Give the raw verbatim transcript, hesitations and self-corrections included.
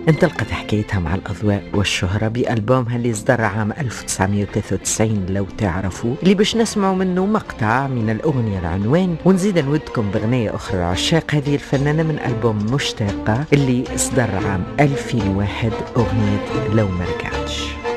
انطلقت حكايتها مع الأضواء والشهرة بألبومها اللي صدر عام ألف وتسعمائة وثلاثة وتسعين لو تعرفوا، اللي باش نسمعوا منه مقطع من الأغنية العنوان، ونزيد نودكم بغنية أخرى عشاق هذه الفنانة من ألبوم مشتاقة اللي صدر عام ألفين وواحد، أغنية لو مرجع.